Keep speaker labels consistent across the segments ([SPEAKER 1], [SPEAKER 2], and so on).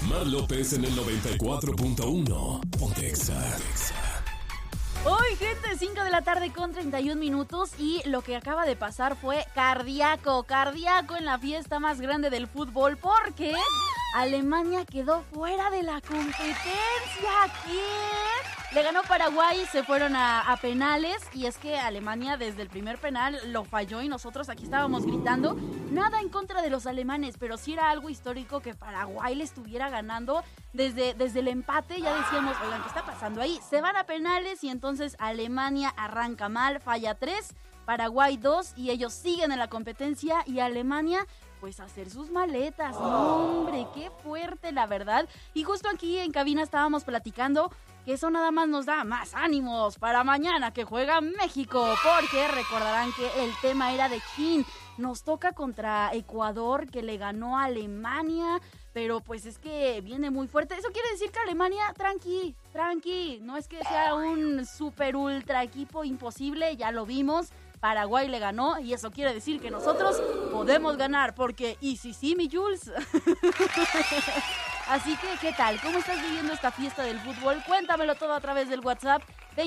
[SPEAKER 1] Mar López en el 94.1. Ponte Exa.
[SPEAKER 2] Hoy, gente, 5 de la tarde con 31 minutos y lo que acaba de pasar fue cardíaco en la fiesta más grande del fútbol porque Alemania quedó fuera de la competencia. ¿Quién? Le ganó Paraguay, se fueron a penales y es que Alemania desde el primer penal lo falló y nosotros aquí estábamos gritando. Nada en contra de los alemanes, pero sí era algo histórico que Paraguay le estuviera ganando desde el empate. Ya decíamos, oigan, ¿qué está pasando ahí? Se van a penales y entonces Alemania arranca mal, falla 3, Paraguay 2 y ellos siguen en la competencia y Alemania pues a hacer sus maletas. No, hombre, qué fuerte la verdad. Y justo aquí en cabina estábamos platicando que eso nada más nos da más ánimos para mañana que juega México, porque recordarán que el tema era de chin. Nos toca contra Ecuador, que le ganó a Alemania, pero pues es que viene muy fuerte. Eso quiere decir que Alemania, tranqui, no es que sea un super ultra equipo imposible, ya lo vimos. Paraguay le ganó y eso quiere decir que nosotros podemos ganar, porque y sí, mi Jules. Así que, ¿qué tal? ¿Cómo estás viviendo esta fiesta del fútbol? Cuéntamelo todo a través del WhatsApp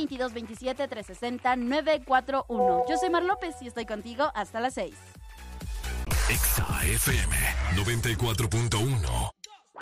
[SPEAKER 2] 2227-360-941. Yo soy Mar López y estoy contigo hasta las 6.
[SPEAKER 1] Exa FM 94.1.